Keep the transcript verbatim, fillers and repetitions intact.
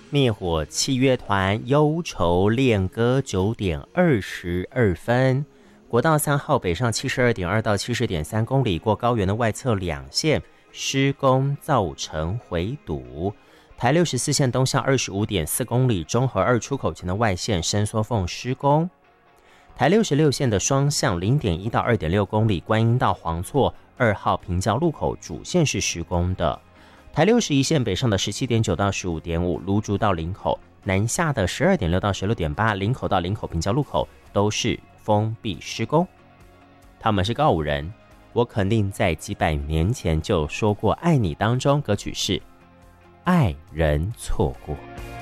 灭火器乐团忧愁恋歌九点二十二分。国道三号北上七十二点二到七十点三公里，过高原的外侧两线施工造成回堵。台六十四线东向二十五点四公里，中和二出口前的外线伸缩缝施工。台六十六线的双向 零点一到二点六公里，观音到黄厝二号平交路口主线是施工的。台六十一线北上的十七点九到十五点五，芦竹到林口，南下的十二点六到十六点八，林口到林口平交路口都是封闭施工。他们是告五人，我肯定在几百年前就说过爱你当中歌曲是爱人错过。